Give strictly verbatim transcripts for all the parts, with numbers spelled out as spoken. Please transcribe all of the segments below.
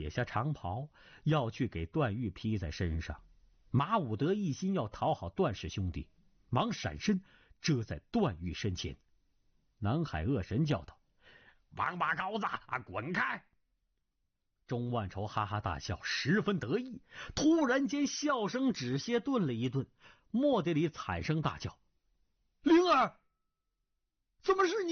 解下长袍，要去给段誉披在身上。马武德一心要讨好段氏兄弟，忙闪身遮在段誉身前。南海恶神叫道：“王八羔子，啊，滚开！”钟万筹哈哈大笑，十分得意。突然间，笑声止歇，顿了一顿。莫德里惨声大叫：“灵儿，怎么是你？”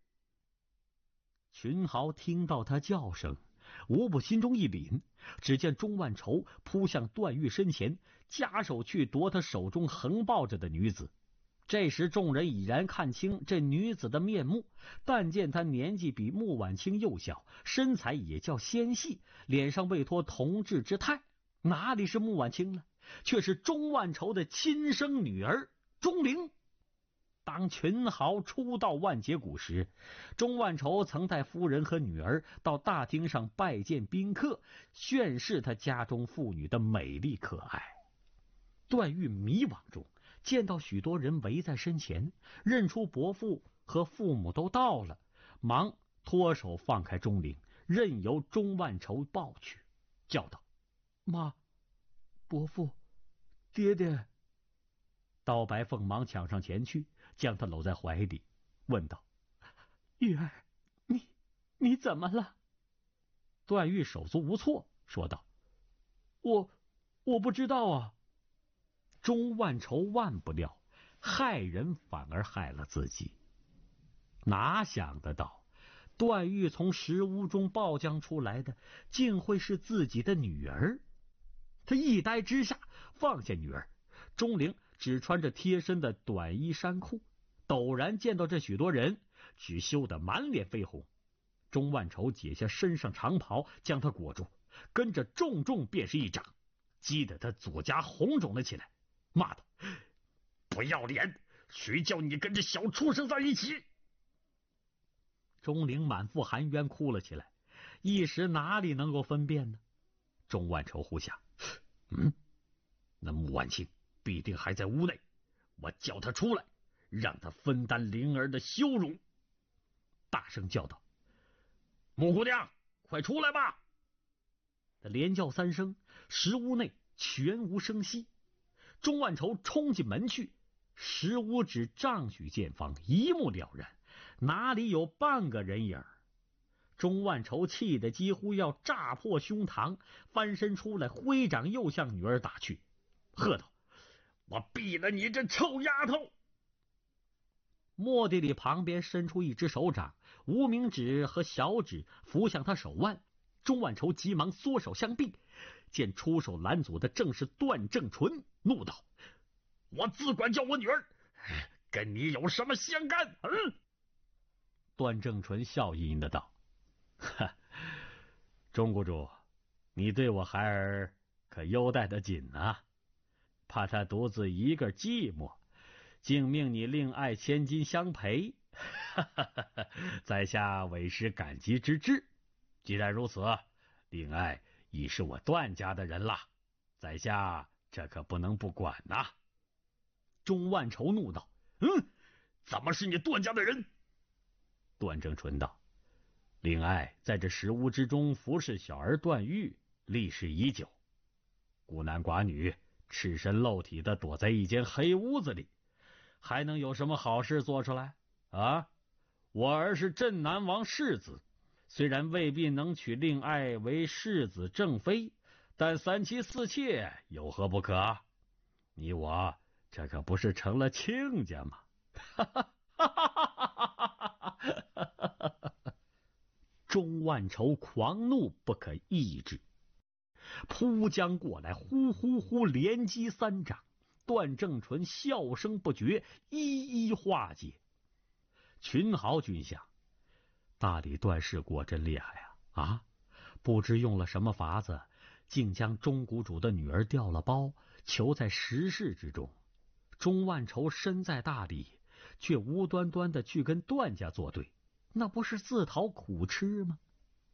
群豪听到他叫声，无不心中一凛。只见钟万筹扑向段誉身前，夹手去夺他手中横抱着的女子。这时众人已然看清这女子的面目，但见她年纪比穆婉清幼小，身材也较纤细，脸上未脱童稚之态，哪里是穆婉清了，却是钟万筹的亲生女儿钟灵。当群豪初到万劫谷时，钟万筹曾带夫人和女儿到大厅上拜见宾客，宣示他家中妇女的美丽可爱。段誉迷惘中见到许多人围在身前，认出伯父和父母都到了，忙脱手放开钟灵，任由钟万筹抱去，叫道：“妈，伯父，爹爹。”刀白凤忙抢上前去，将他搂在怀里，问道：“玉儿，你你怎么了？”段誉手足无措，说道：“我我不知道啊。”钟万筹万不料，害人反而害了自己。哪想得到，段誉从石屋中抱将出来的，竟会是自己的女儿。他一呆之下，放下女儿。钟灵只穿着贴身的短衣衫裤，陡然见到这许多人，只羞得满脸绯红。钟万筹解下身上长袍，将他裹住，跟着重重便是一掌，激得他左颊红肿了起来，骂道：“不要脸！谁叫你跟这小畜生在一起？”钟灵满腹含冤，哭了起来，一时哪里能够分辨呢？钟万筹呼下：“嗯，那穆婉清必定还在屋内，我叫他出来，让他分担灵儿的羞辱。”大声叫道：“穆姑娘，快出来吧！”他连叫三声，石屋内全无声息。钟万筹冲进门去，石屋只丈许见方，一目了然，哪里有半个人影？钟万筹气得几乎要炸破胸膛，翻身出来，挥掌又向女儿打去，喝道：“我毙了你这臭丫头！”莫地里旁边伸出一只手掌，无名指和小指扶向他手腕。钟万筹急忙缩手相避，见出手拦阻的正是段正淳，怒道：“我自管教我女儿，跟你有什么相干？”嗯。段正淳笑吟吟的道：“哈，钟谷主，你对我孩儿可优待得紧啊，怕他独自一个寂寞，竟命你令爱千金相陪，哈哈哈哈，在下委实感激之至。既然如此，令爱已是我段家的人了，在下这可不能不管呐。”钟万筹怒道：“嗯，怎么是你段家的人？”段正淳道：“令爱在这石屋之中服侍小儿段誉，历史已久。孤男寡女，赤身露体的躲在一间黑屋子里，还能有什么好事做出来啊？我儿是镇南王世子，虽然未必能娶令爱为世子正妃，但三妻四妾有何不可？你我这可不是成了亲家吗？”哈哈哈哈哈哈！钟万筹狂怒不可抑制，扑将过来，呼呼呼连击三掌。段正淳笑声不绝，一一化解。群豪军相，大理段氏果真厉害啊！啊，不知用了什么法子，竟将钟谷主的女儿调了包，囚在石室之中。钟万筹身在大理，却无端端的去跟段家作对，那不是自讨苦吃吗？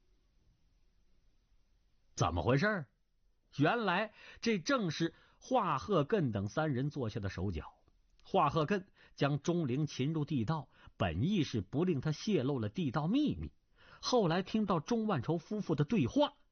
怎么回事？原来这正是华鹤艮等三人做下的手脚。华鹤艮将钟灵擒入地道，本意是不令他泄露了地道秘密，后来听到钟万筹夫妇的对话，